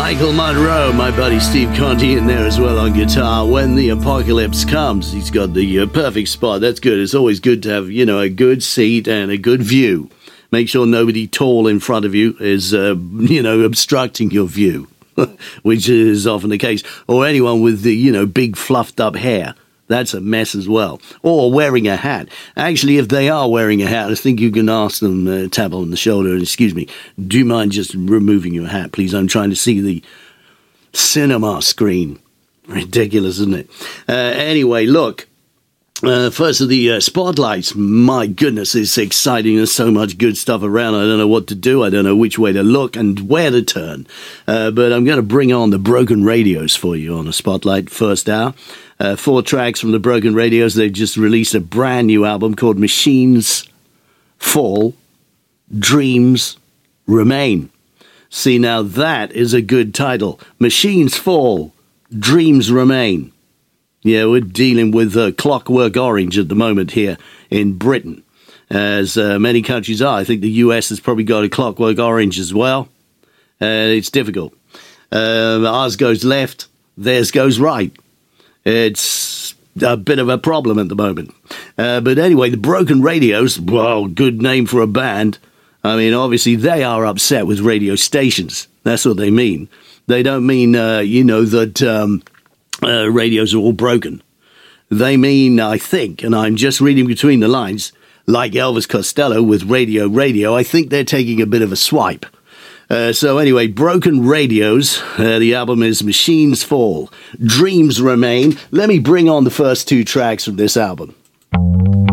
Michael Monroe, my buddy Steve Conti in there as well on guitar. When the apocalypse comes, he's got the perfect spot. That's good. It's always good to have, a good seat and a good view. Make sure nobody tall in front of you is, obstructing your view, which is often the case. Or anyone with the, big fluffed up hair. That's a mess as well. Or wearing a hat. Actually, if they are wearing a hat, I think you can ask them, tap on the shoulder, excuse me, do you mind just removing your hat, please? I'm trying to see the cinema screen. Ridiculous, isn't it? Anyway, look. First of the spotlights. My goodness, it's exciting. There's so much good stuff around. I don't know what to do. I don't know which way to look and where to turn. But I'm going to bring on the Broken Radios for you on the spotlight first hour. 4 tracks from the Broken Radios. They've just released a brand new album called Machines Fall, Dreams Remain. See, now that is a good title. Machines Fall, Dreams Remain. Yeah, we're dealing with Clockwork Orange at the moment here in Britain, as many countries are. I think the US has probably got a Clockwork Orange as well. It's difficult. Ours goes left, theirs goes right. It's a bit of a problem at the moment. But anyway, the Broken Radios, well, good name for a band. I mean, obviously they are upset with radio stations. That's what they mean. They don't mean, that... radios are all broken. They mean, I think, and I'm just reading between the lines, like Elvis Costello with Radio, I think they're taking a bit of a swipe. So anyway, Broken Radios, the album is Machines Fall, Dreams Remain. Let me bring on the first 2 tracks from this album.